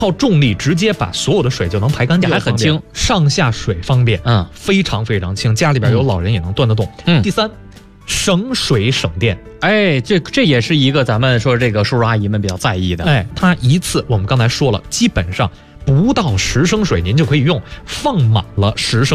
靠重力直接把所有的水就能排干净， 还很轻， 上下水方便，非常非常轻，家里边有老人也能端得动。第三，省水省电。 哎，这也是一个咱们说这个叔叔阿姨们比较在意的。 哎，它一次我们刚才说了，基本上不到10升水您就可以用，放满了10升。